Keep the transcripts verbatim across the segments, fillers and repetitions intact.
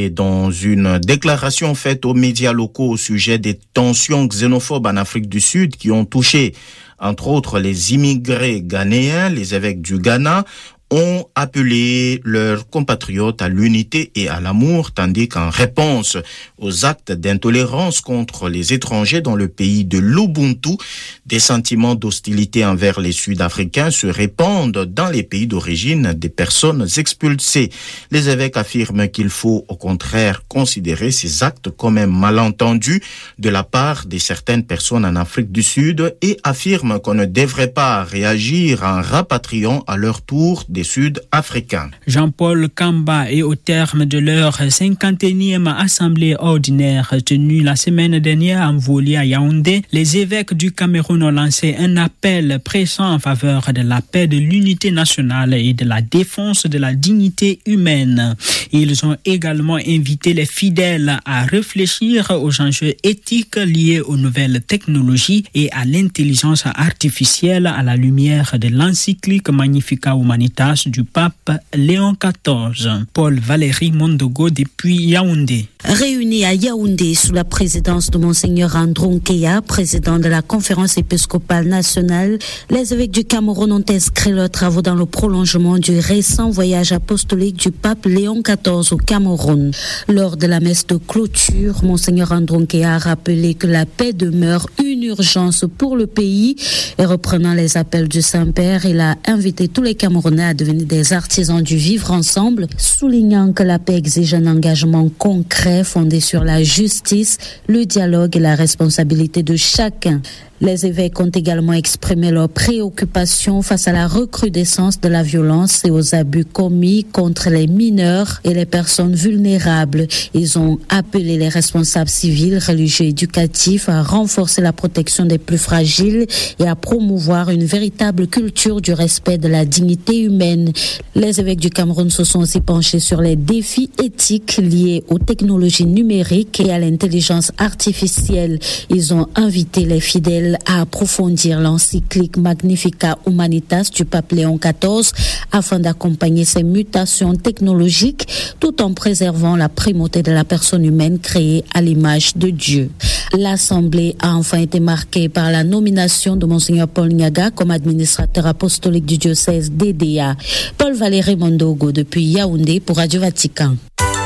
Et dans une déclaration faite aux médias locaux au sujet des tensions xénophobes en Afrique du Sud qui ont touché, entre autres, les immigrés ghanéens, les évêques du Ghana ont appelé leurs compatriotes à l'unité et à l'amour, tandis qu'en réponse aux actes d'intolérance contre les étrangers dans le pays de l'Ubuntu, des sentiments d'hostilité envers les Sud-Africains se répandent dans les pays d'origine des personnes expulsées. Les évêques affirment qu'il faut au contraire considérer ces actes comme un malentendu de la part de certaines personnes en Afrique du Sud et affirment qu'on ne devrait pas réagir en rapatriant à leur tour des Sud-Africains. Jean-Paul Kamba est au terme de leur cinquante et unième assemblée ordinaire tenue la semaine dernière en Volée à Yaoundé. Les évêques du Cameroun ont lancé un appel pressant en faveur de la paix, de l'unité nationale et de la défense de la dignité humaine. Ils ont également invité les fidèles à réfléchir aux enjeux éthiques liés aux nouvelles technologies et à l'intelligence artificielle à la lumière de l'encyclique Magnificat Humanitas du pape Léon quatorze. Paul Valéry Mondogo depuis Yaoundé. Réunis à Yaoundé sous la présidence de Monseigneur Androu Nkeya, président de la conférence épiscopale nationale, les évêques du Cameroun ont inscrit leurs travaux dans le prolongement du récent voyage apostolique du pape Léon quatorze au Cameroun. Lors de la messe de clôture, Monseigneur Androu Nkeya a rappelé que la paix demeure une urgence pour le pays et reprenant les appels du Saint-Père, il a invité tous les Camerounais à devenir des artisans du vivre ensemble, soulignant que la paix exige un engagement concret fondé sur la justice, le dialogue et la responsabilité de chacun. Les évêques ont également exprimé leurs préoccupations face à la recrudescence de la violence et aux abus commis contre les mineurs et les personnes vulnérables. Ils ont appelé les responsables civils, religieux et éducatifs à renforcer la protection des plus fragiles et à promouvoir une véritable culture du respect de la dignité humaine. Les évêques du Cameroun se sont aussi penchés sur les défis éthiques liés aux technologies numériques et à l'intelligence artificielle. Ils ont invité les fidèles à approfondir l'encyclique Magnificat Humanitas du pape Léon quatorze afin d'accompagner ces mutations technologiques tout en préservant la primauté de la personne humaine créée à l'image de Dieu. L'assemblée a enfin été marquée par la nomination de Monseigneur Paul Nyaga comme administrateur apostolique du diocèse d'E D A. Paul Valéry Mondogo depuis Yaoundé pour Radio Vatican.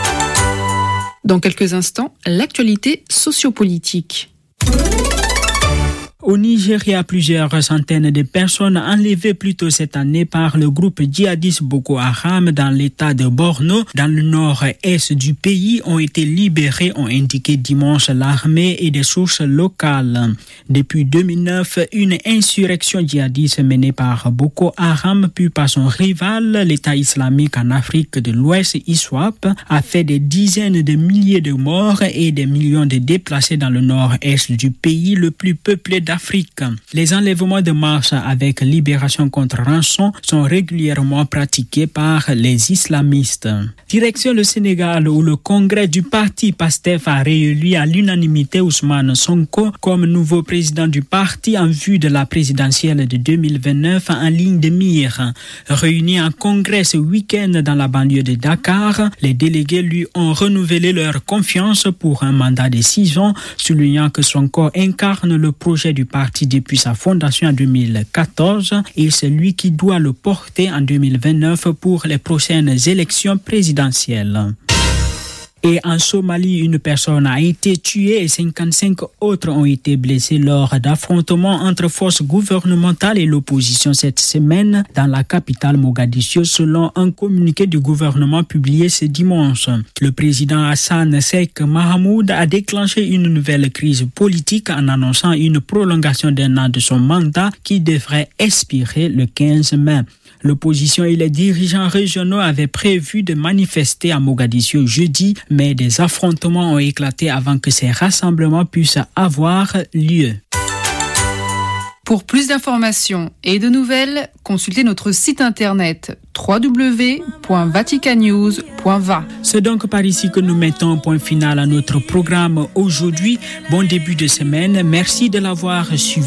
Dans quelques instants, l'actualité sociopolitique. Au Nigeria, plusieurs centaines de personnes enlevées plus tôt cette année par le groupe djihadiste Boko Haram dans l'état de Borno, dans le nord-est du pays, ont été libérées, ont indiqué dimanche l'armée et des sources locales. Depuis deux mille neuf, une insurrection djihadiste menée par Boko Haram puis par son rival, l'État islamique en Afrique de l'Ouest, I S W A P, a fait des dizaines de milliers de morts et des millions de déplacés dans le nord-est du pays, le plus peuplé d'Afrique. Les enlèvements de marche avec libération contre rançon sont régulièrement pratiqués par les islamistes. Direction le Sénégal où le congrès du parti PASTEF a réélu à l'unanimité Ousmane Sonko comme nouveau président du parti en vue de la présidentielle de deux mille vingt-neuf en ligne de mire. Réunis en congrès ce week-end dans la banlieue de Dakar, les délégués lui ont renouvelé leur confiance pour un mandat de six ans, soulignant que Sonko incarne le projet du parti depuis sa fondation en deux mille quatorze et c'est lui qui doit le porter en deux mille vingt-neuf pour les prochaines élections présidentielles. Et en Somalie, une personne a été tuée et cinquante-cinq autres ont été blessés lors d'affrontements entre forces gouvernementales et l'opposition cette semaine dans la capitale Mogadiscio, selon un communiqué du gouvernement publié ce dimanche. Le président Hassan Sheikh Mahamoud a déclenché une nouvelle crise politique en annonçant une prolongation d'un an de son mandat qui devrait expirer le quinze mai. L'opposition et les dirigeants régionaux avaient prévu de manifester à Mogadiscio jeudi, mais des affrontements ont éclaté avant que ces rassemblements puissent avoir lieu. Pour plus d'informations et de nouvelles, consultez notre site internet w w w point vatican news point v a. C'est donc par ici que nous mettons un point final à notre programme aujourd'hui. Bon début de semaine. Merci de l'avoir suivi.